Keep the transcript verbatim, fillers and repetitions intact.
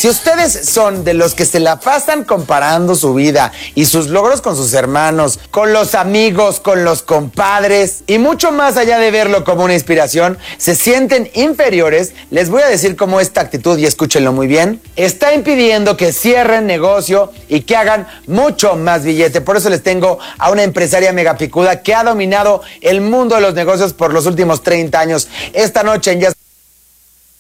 Si ustedes son de los que se la pasan comparando su vida y sus logros con sus hermanos, con los amigos, con los compadres y mucho más allá de verlo como una inspiración, se sienten inferiores, les voy a decir cómo esta actitud, y escúchenlo muy bien, está impidiendo que cierren negocio y que hagan mucho más billete. Por eso les tengo a una empresaria megapicuda que ha dominado el mundo de los negocios por los últimos treinta años. Esta noche en Ya